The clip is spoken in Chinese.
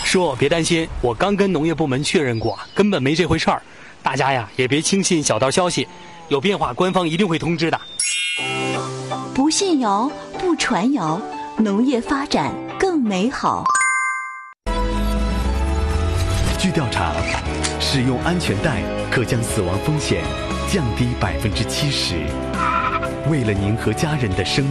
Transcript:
叔，别担心，我刚跟农业部门确认过，根本没这回事儿。大家呀，也别轻信小道消息，有变化官方一定会通知的。 不信谣，不传谣，农业发展更美好。 据调查，使用安全带可将死亡风险降低70%。为了您和家人的生